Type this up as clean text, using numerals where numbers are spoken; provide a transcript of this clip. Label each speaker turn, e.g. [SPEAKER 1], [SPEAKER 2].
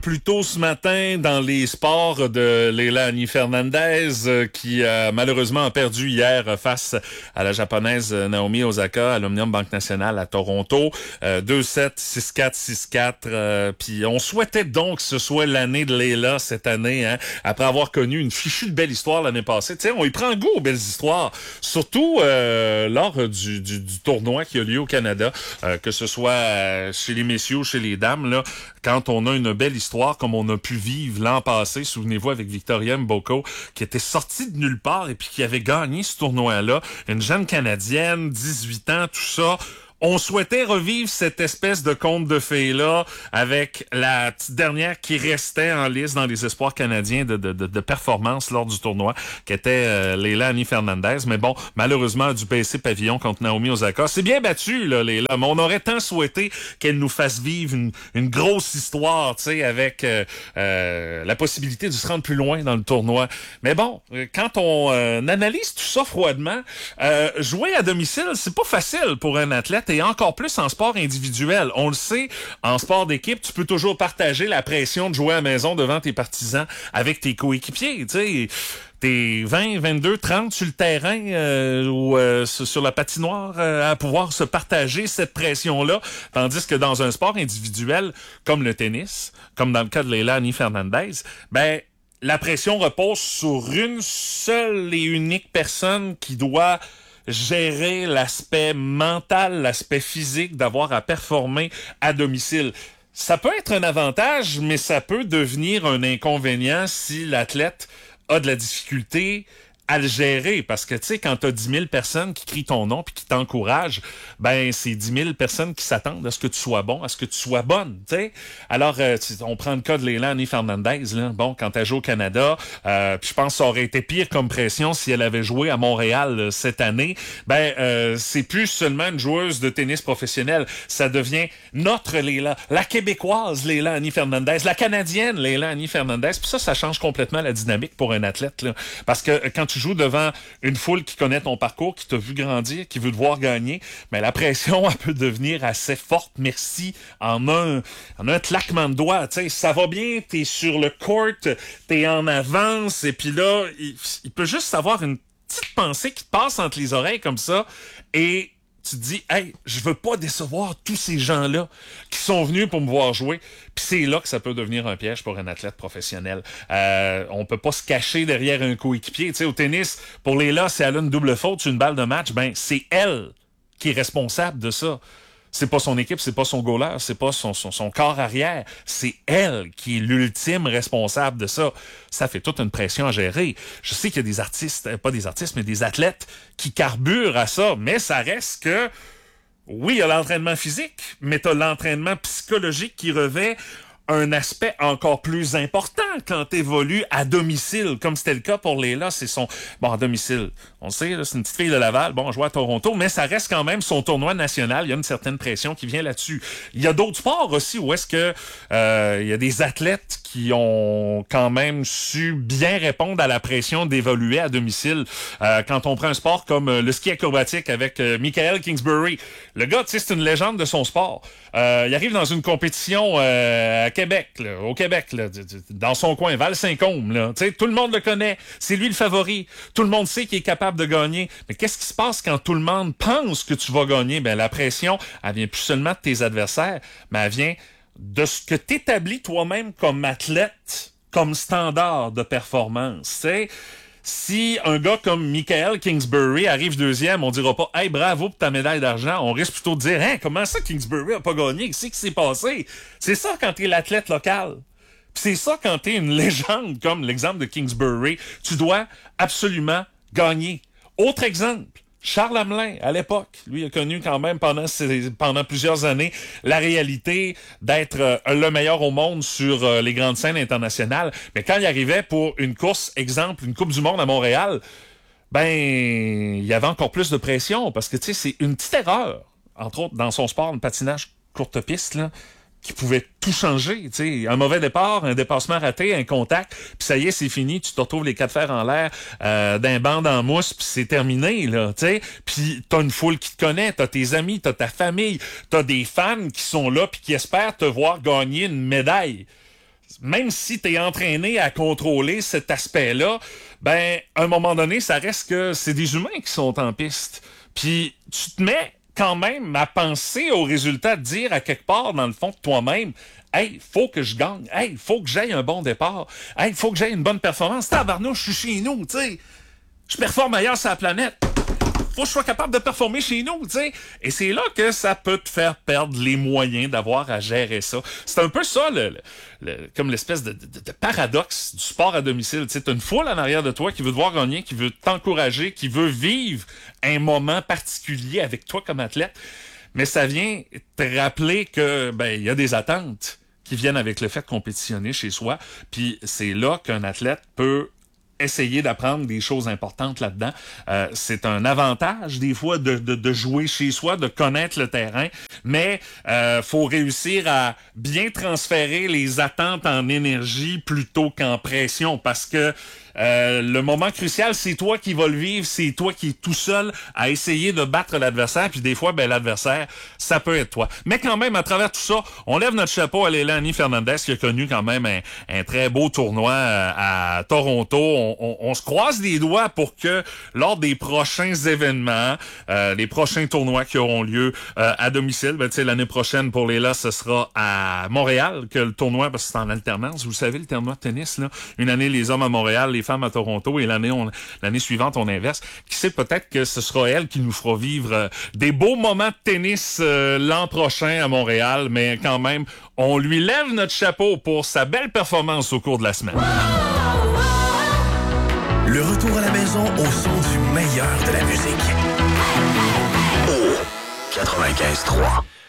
[SPEAKER 1] Plus tôt ce matin, dans les sports de Leilani Fernandez, qui malheureusement a perdu hier face à la japonaise Naomi Osaka à l'Omnium Banque Nationale à Toronto. 2-7, 6-4, 6-4. Puis on souhaitait donc que ce soit l'année de Leila cette année, hein, après avoir connu une fichue de belle histoire l'année passée. Tu sais, on y prend goût aux belles histoires, surtout lors du tournoi qui a lieu au Canada, que ce soit chez les messieurs ou chez les dames, là, quand on a une belle histoire comme on a pu vivre l'an passé, souvenez-vous, avec Victoria Mboko, qui était sortie de nulle part et puis qui avait gagné ce tournoi-là, une jeune Canadienne, 18 ans, tout ça. On souhaitait revivre cette espèce de conte de fées-là avec la petite dernière qui restait en liste dans les espoirs canadiens de performance lors du tournoi, qui était Leilani Fernandez. Mais bon, malheureusement, a dû baisser pavillon contre Naomi Osaka. C'est bien battu, là, Leila, mais on aurait tant souhaité qu'elle nous fasse vivre une grosse histoire, tu sais, avec la possibilité de se rendre plus loin dans le tournoi. Mais bon, quand on analyse tout ça froidement, jouer à domicile, c'est pas facile pour un athlète, et encore plus en sport individuel. On le sait, en sport d'équipe, tu peux toujours partager la pression de jouer à la maison devant tes partisans avec tes coéquipiers, tu sais. T'es 20, 22, 30 sur le terrain ou sur la patinoire à pouvoir se partager cette pression-là, tandis que dans un sport individuel comme le tennis, comme dans le cas de Leilani Fernandez, ben la pression repose sur une seule et unique personne qui doit gérer l'aspect mental, l'aspect physique d'avoir à performer à domicile. Ça peut être un avantage, mais ça peut devenir un inconvénient si l'athlète a de la difficulté à le gérer, parce que tu sais, quand t'as 10 000 personnes qui crient ton nom puis qui t'encouragent, ben c'est 10 000 personnes qui s'attendent à ce que tu sois bon, à ce que tu sois bonne, tu sais. Alors, on prend le cas de Leilani Fernandez, là, bon, quand elle joue au Canada, puis je pense que ça aurait été pire comme pression si elle avait joué à Montréal cette année, ben c'est plus seulement une joueuse de tennis professionnelle, ça devient notre Leila, la Québécoise Leilani Fernandez, la Canadienne Leilani Fernandez, puis ça change complètement la dynamique pour un athlète, là, parce que quand tu joues devant une foule qui connaît ton parcours, qui t'a vu grandir, qui veut te voir gagner, mais la pression, elle peut devenir assez forte, merci, en un claquement de doigts, tu sais, ça va bien, t'es sur le court, t'es en avance, et puis là, il peut juste avoir une petite pensée qui te passe entre les oreilles comme ça, et tu te dis, hey, je veux pas décevoir tous ces gens-là qui sont venus pour me voir jouer. Puis c'est là que ça peut devenir un piège pour un athlète professionnel. On peut pas se cacher derrière un coéquipier. Tu sais, au tennis, pour Leila, si elle a une double faute sur une balle de match, ben c'est elle qui est responsable de ça. C'est pas son équipe, c'est pas son goaler, c'est pas son corps arrière. C'est elle qui est l'ultime responsable de ça. Ça fait toute une pression à gérer. Je sais qu'il y a des artistes, pas des artistes, mais des athlètes qui carburent à ça, mais ça reste que, oui, il y a l'entraînement physique, mais t'as l'entraînement psychologique qui revêt un aspect encore plus important quand t'évolues à domicile, comme c'était le cas pour Leila, c'est son... Bon, à domicile, on le sait, là, c'est une petite fille de Laval, bon, on joue à Toronto, mais ça reste quand même son tournoi national, il y a une certaine pression qui vient là-dessus. Il y a d'autres sports aussi où est-ce que il y a des athlètes qui ont quand même su bien répondre à la pression d'évoluer à domicile. Quand on prend un sport comme le ski acrobatique avec Michael Kingsbury, le gars, tu sais, c'est une légende de son sport. Il arrive dans une compétition à Québec, là, au Québec, là, dans son coin, Val-Saint-Côme, là, tu sais, tout le monde le connaît, c'est lui le favori, tout le monde sait qu'il est capable de gagner, mais qu'est-ce qui se passe quand tout le monde pense que tu vas gagner? Ben, la pression, elle vient plus seulement de tes adversaires, mais elle vient de ce que t'établis toi-même comme athlète, comme standard de performance, tu sais. Si un gars comme Michael Kingsbury arrive deuxième, on dira pas « Hey, bravo pour ta médaille d'argent ». On risque plutôt de dire « Hein, comment ça Kingsbury a pas gagné? Qu'est-ce qui s'est passé? » C'est ça quand t'es l'athlète local. Puis c'est ça quand t'es une légende, comme l'exemple de Kingsbury. Tu dois absolument gagner. Autre exemple. Charles Hamelin, à l'époque, lui a connu quand même pendant plusieurs années la réalité d'être le meilleur au monde sur les grandes scènes internationales. Mais quand il arrivait pour une course, exemple, une Coupe du Monde à Montréal, ben, il y avait encore plus de pression parce que, tu sais, c'est une petite erreur, entre autres, dans son sport, le patinage courte piste, là, qui pouvait tout changer, tu sais, un mauvais départ, un dépassement raté, un contact, puis ça y est, c'est fini, tu te retrouves les quatre fers en l'air d'un banc en mousse, puis c'est terminé, là, tu sais, puis t'as une foule qui te connaît, t'as tes amis, t'as ta famille, t'as des fans qui sont là puis qui espèrent te voir gagner une médaille. même si tu es entraîné à contrôler cet aspect-là, ben, à un moment donné, ça reste que c'est des humains qui sont en piste. Puis tu te mets quand même à penser au résultat, de dire à quelque part, dans le fond de toi-même, hey, faut que je gagne. Hey, faut que j'aille un bon départ. Hey, faut que j'aille une bonne performance. Tabarnouche, je suis chez nous, tu sais. Je performe ailleurs sur la planète. Faut que je sois capable de performer chez nous, tu sais. Et c'est là que ça peut te faire perdre les moyens d'avoir à gérer ça. C'est un peu ça, comme l'espèce de paradoxe du sport à domicile. Tu sais, t'as une foule en arrière de toi qui veut te voir gagner, qui veut t'encourager, qui veut vivre un moment particulier avec toi comme athlète. Mais ça vient te rappeler que, ben, il y a des attentes qui viennent avec le fait de compétitionner chez soi. Puis c'est là qu'un athlète peut essayer d'apprendre des choses importantes là-dedans. C'est un avantage des fois de jouer chez soi, de connaître le terrain, mais faut réussir à bien transférer les attentes en énergie plutôt qu'en pression, parce que le moment crucial, c'est toi qui vas le vivre, c'est toi qui es tout seul à essayer de battre l'adversaire, puis des fois, ben l'adversaire, ça peut être toi. Mais quand même, à travers tout ça, on lève notre chapeau à Leilani Fernandez, qui a connu quand même un très beau tournoi à Toronto. On se croise les doigts pour que lors des prochains événements, les prochains tournois qui auront lieu à domicile, ben, tu sais, l'année prochaine pour Leila, ce sera à Montréal que le tournoi, parce que c'est en alternance. Vous savez, le tournoi de tennis, là, une année les hommes à Montréal, les femmes à Toronto, et l'année suivante, on inverse. Qui sait, peut-être que ce sera elle qui nous fera vivre des beaux moments de tennis l'an prochain à Montréal, mais quand même, on lui lève notre chapeau pour sa belle performance au cours de la semaine.
[SPEAKER 2] Le retour à la maison au son du meilleur de la musique. Au 95.3.